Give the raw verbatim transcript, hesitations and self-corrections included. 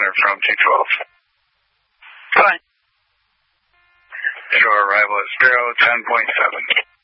center from two twelve. Fine. Shore arrival at zero ten point seven.